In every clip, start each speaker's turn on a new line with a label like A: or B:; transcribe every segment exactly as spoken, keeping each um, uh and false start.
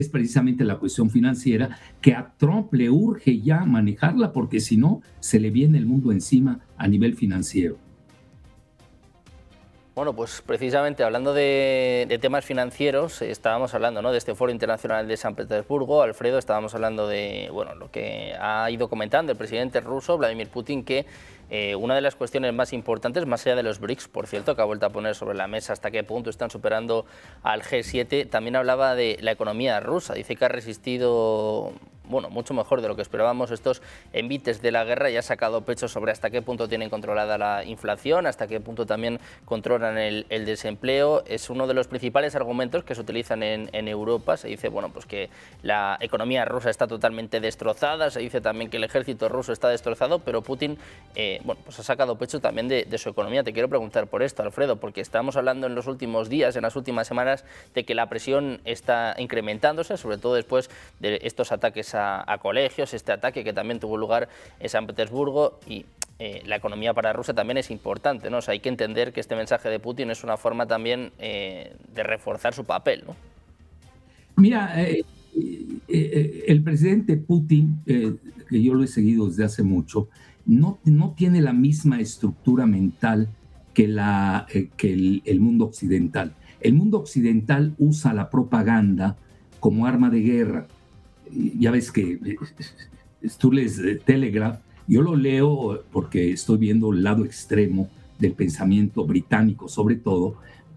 A: es precisamente la cuestión financiera, que a Trump le urge ya manejarla, porque si no, se le viene el mundo encima a nivel financiero.
B: Bueno, pues precisamente hablando de, de temas financieros, estábamos hablando, ¿no?, de este Foro Internacional de San Petersburgo. Alfredo, estábamos hablando de, bueno, lo que ha ido comentando el presidente ruso, Vladimir Putin, que eh, una de las cuestiones más importantes, más allá de los BRICS, por cierto, que ha vuelto a poner sobre la mesa hasta qué punto están superando al G siete, también hablaba de la economía rusa. Dice que ha resistido, bueno, mucho mejor de lo que esperábamos estos envites de la guerra, y ha sacado pecho sobre hasta qué punto tienen controlada la inflación, hasta qué punto también controlan el, el desempleo. Es uno de los principales argumentos que se utilizan en, en Europa. Se dice, bueno, pues que la economía rusa está totalmente destrozada, se dice también que el ejército ruso está destrozado, pero Putin, eh, bueno, pues ha sacado pecho también de, de su economía. Te quiero preguntar por esto, Alfredo, porque estamos hablando en los últimos días, en las últimas semanas, de que la presión está incrementándose, sobre todo después de estos ataques a A, a colegios, este ataque que también tuvo lugar en San Petersburgo, y eh, la economía para Rusia también es importante, ¿no? O sea, hay que entender que este mensaje de Putin es una forma también eh, de reforzar su papel, ¿no?
A: Mira, eh, eh, el presidente Putin, eh, que yo lo he seguido desde hace mucho, no, no tiene la misma estructura mental que, la, eh, que el, el mundo occidental. El mundo occidental usa la propaganda como arma de guerra. Ya ves que tú lees Telegraph, yo lo leo porque estoy viendo el lado extremo del pensamiento británico, sobre todo,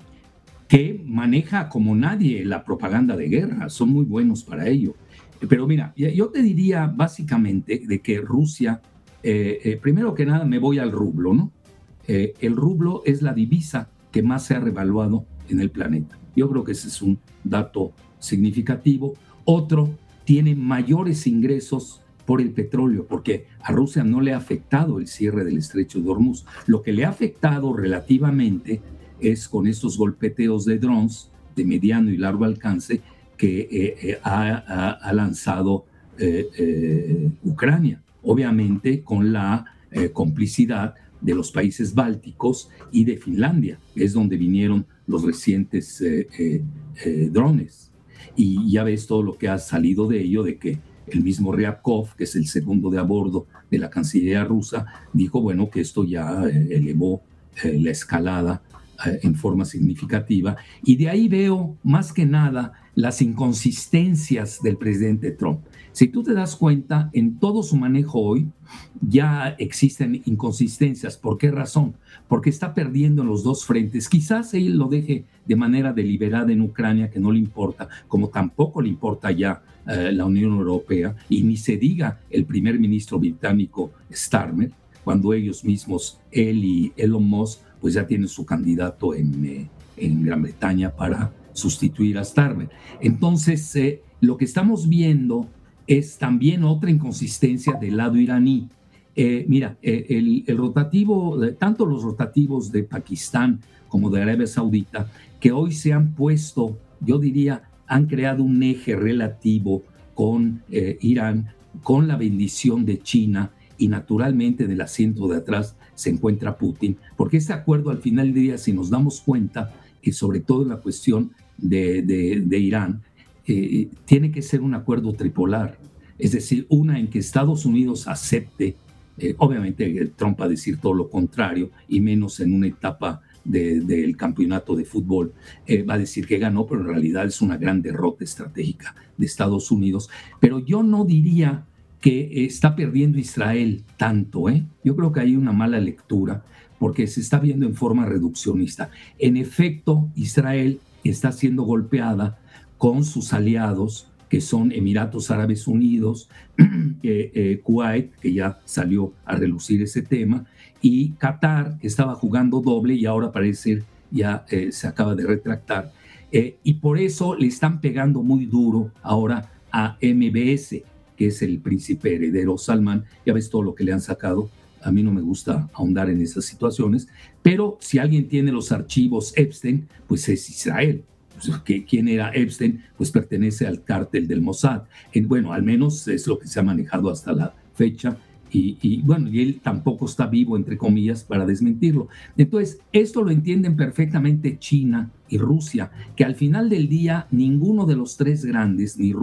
A: que maneja como nadie la propaganda de guerra, son muy buenos para ello. Pero mira, yo te diría básicamente de que Rusia, eh, eh, primero que nada me voy al rublo, ¿no? Eh, el rublo es la divisa que más se ha revaluado en el planeta. Yo creo que ese es un dato significativo. Otro, tiene mayores ingresos por el petróleo, porque a Rusia no le ha afectado el cierre del estrecho de Hormuz. Lo que le ha afectado relativamente es con estos golpeteos de drones de mediano y largo alcance que eh, eh, ha, ha, ha lanzado eh, eh, Ucrania, obviamente con la eh, complicidad de los países bálticos y de Finlandia, que es donde vinieron los recientes eh, eh, eh, drones. Y ya ves todo lo que ha salido de ello, de que el mismo Ryabkov, que es el segundo de a bordo de la Cancillería rusa, dijo, bueno, que esto ya eh, elevó eh, la escalada eh, en forma significativa. Y de ahí veo, más que nada, las inconsistencias del presidente Trump. Si tú te das cuenta, en todo su manejo hoy ya existen inconsistencias. ¿Por qué razón? Porque está perdiendo en los dos frentes. Quizás él lo deje de manera deliberada en Ucrania, que no le importa, como tampoco le importa ya eh, la Unión Europea, y ni se diga el primer ministro británico Starmer, cuando ellos mismos, él y Elon Musk, pues ya tienen su candidato en, eh, en Gran Bretaña para sustituir a Starmer. Entonces, eh, lo que estamos viendo es también otra inconsistencia del lado iraní. Eh, mira, eh, el, el rotativo, tanto los rotativos de Pakistán como de Arabia Saudita, que hoy se han puesto, yo diría, han creado un eje relativo con eh, Irán, con la bendición de China, y naturalmente en el asiento de atrás se encuentra Putin, porque este acuerdo al final del día, si nos damos cuenta, que sobre todo en la cuestión de, de, de Irán, eh, tiene que ser un acuerdo tripolar, es decir, una en que Estados Unidos acepte, eh, obviamente Trump va a decir todo lo contrario, y menos en una etapa del de, campeonato de fútbol, eh, va a decir que ganó, pero en realidad es una gran derrota estratégica de Estados Unidos. Pero yo no diría que está perdiendo Israel tanto, ¿eh? Yo creo que hay una mala lectura, porque se está viendo en forma reduccionista. En efecto, Israel está siendo golpeada con sus aliados, que son Emiratos Árabes Unidos, eh, eh, Kuwait, que ya salió a relucir ese tema, y Qatar, que estaba jugando doble y ahora parece ya eh, se acaba de retractar. Eh, y por eso le están pegando muy duro ahora a M B S, que es el príncipe heredero Salman. Ya ves todo lo que le han sacado. A mí no me gusta ahondar en esas situaciones, pero si alguien tiene los archivos Epstein, pues es Israel. ¿Quién era Epstein? Pues pertenece al cártel del Mossad. Bueno, al menos es lo que se ha manejado hasta la fecha, Y, y bueno, y él tampoco está vivo, entre comillas, para desmentirlo. Entonces, esto lo entienden perfectamente China y Rusia, que al final del día ninguno de los tres grandes, ni